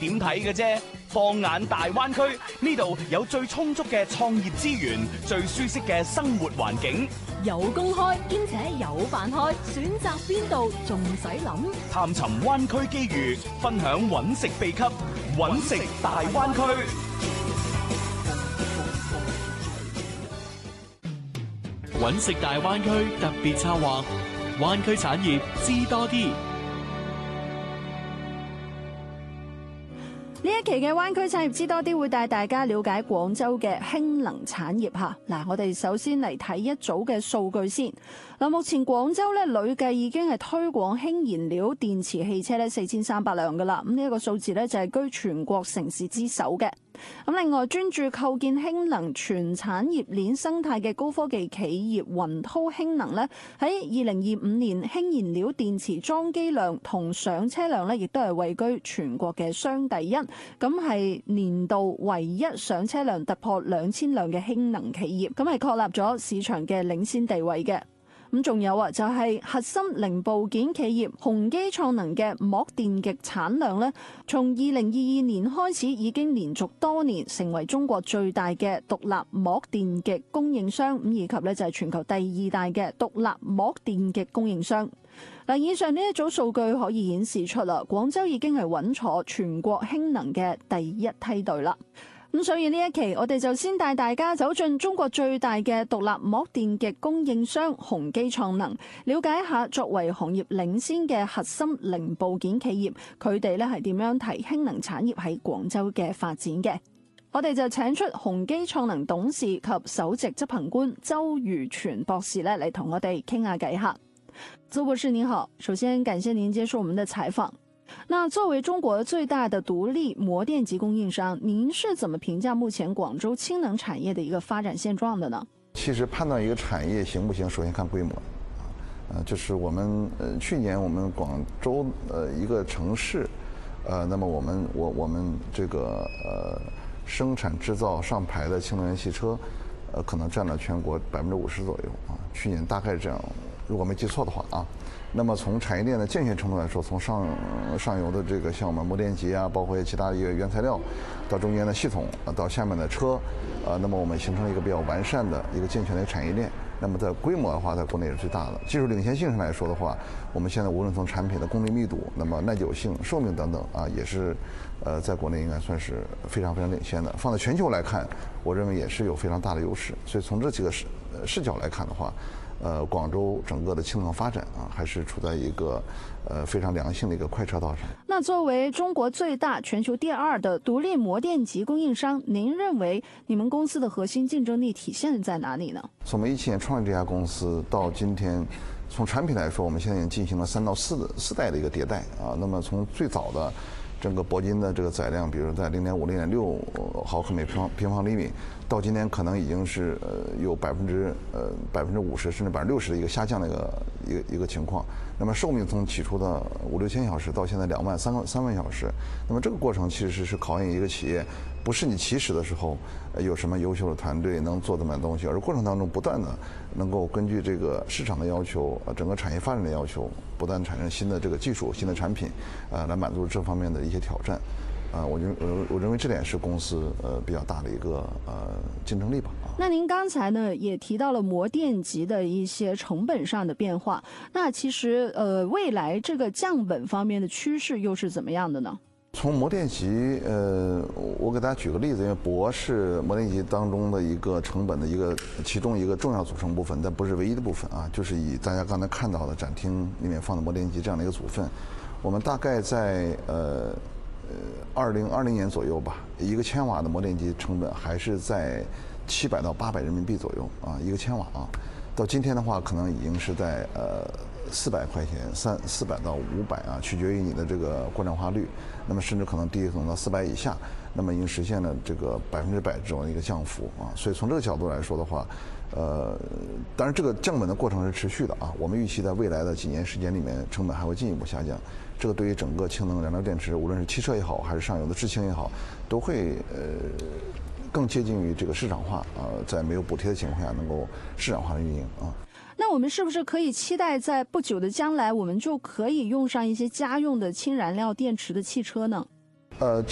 點睇嘅啫。放眼大灣區，呢度有最充足嘅創業資源，最舒適嘅生活環境， 有公開兼且有飯開，選擇邊度仲使諗？ 探尋灣區機遇，分享揾食秘笈，揾食大灣區。 揾食大灣區特別策劃，灣區產業知多啲。 呢一期嘅灣區產業知多啲會帶大家了解廣州嘅氫能產業嚇。嗱，我哋首先嚟睇一組嘅數據先。嗱，目前廣州咧累計已經係推廣氫燃料電池汽車咧4300輛噶啦。咁呢一個數字咧就係居全國城市之首嘅。咁另外，專注構建氫能全產業鏈生態嘅高科技企業雲濤氫能咧，喺2025年氫燃料電池裝機量同上車量咧，亦都係位居全國嘅雙第一。咁係年度唯一上車量突破2000輛嘅氫能企業，咁係確立咗市場嘅領先地位嘅。咁仲有啊，就係核心零部件企業宏基創能嘅膜電極產量咧，從2022年開始已經連續多年成為中國最大嘅獨立膜電極供應商，咁以及咧就係全球第2大嘅獨立膜電極供應商。嗱，以上呢一組數據可以顯示出啦，廣州已經係穩坐全國氫能嘅第一梯隊啦。咁所以呢一期我哋就先帶大家走進中國最大嘅獨立膜電極供應商宏基創能，了解一下作為行業領先嘅核心零部件企業，佢哋咧係點樣提氫能產業喺廣州嘅發展嘅。我哋就請出宏基創能董事及首席執行官周如全博士咧嚟同我哋傾下偈下。周博士您好，首先感謝您接受我們的採訪。那作為中國最大的獨立膜電極供應商，您是怎麼評價目前廣州氫能產業的一個發展現狀的呢？ 其實判斷一個產業行不行，首先看規模。就是我們去年我們廣州一個城市，那麼我們這個生產製造上牌的氫能源汽車，可能佔了全國50%左右啊。去年大概是這樣，如果沒記錯的話啊。那麼從產業鏈的健全程度來說，從上游的這個像我們膜電極啊，包括其他的一個原材料，到中間的系統，到下面的車，那麼我們形成了一個比較完善的一個健全的產業鏈。那麼在規模的話，在國內是最大的。技術領先性上來說的話，我們現在無論從產品的功率密度，那麼耐久性、壽命等等啊，也是在國內應該算是非常非常領先的。放在全球來看，我認為也是有非常大的優勢。所以從這幾個視角來看的話，廣州整個的氫能發展啊，還是處在一個非常良性的一個快車道上。 那作為中國最大、全球第2的獨立膜電極供應商，您認為你們公司的核心競爭力體現在哪裡呢？ 從我們2017年創立這家公司到今天，從產品來說，我們現在已經進行了3到4代的一個迭代啊。那麼從最早的整個鉑金的這個載量，比如在0.5、0.6毫克每平方厘米，到今天可能已經是有50%甚至60%的一個下降的一個情況。那麼壽命從起初的5、6千小時到現在2萬、3萬小時，那麼這個過程其實是考驗一個企業，不是你起始的時候有什麼優秀的團隊能做這麼東西，而過程當中不斷的能夠根據這個市場的要求，整個產業發展的要求，不斷產生新的這個技術、新的產品，來滿足這方面的一些挑戰。我認為這點是公司比較大的一個競爭力吧。 那您剛才呢也提到了膜電極的一些成本上的變化，那其實未來這個降本方面的趨勢又是怎麼樣的呢？ 從膜電極，我給大家舉個例子，因為鉑是膜電極當中的一個成本的其中一個重要組成部分，但不是唯一的部分啊，就是以大家剛才看到的展廳裡面放的膜電極這樣的一個組分，我們大概在2020年左右吧，1個千瓦的膜電極成本還是在700到800人民幣左右啊，1個千瓦啊，到今天的話可能已經是在400塊錢400到500啊，取決於你的這個國產化率，那麼甚至可能低可能到400以下，那麼已經實現了這個100%這種一個降幅啊，所以從這個角度來說的話，當然這個降本的過程是持續的啊，我們預期在未來的幾年時間裡面成本還會進一步下降，這個對於整個氫能燃料電池，無論是汽車也好，還是上游的製氫也好，都會更接近於這個市場化啊，在沒有補貼的情況下能夠市場化的運營啊。 那我們是不是可以期待在不久的將來，我們就可以用上一些家用的氫燃料電池的汽車呢？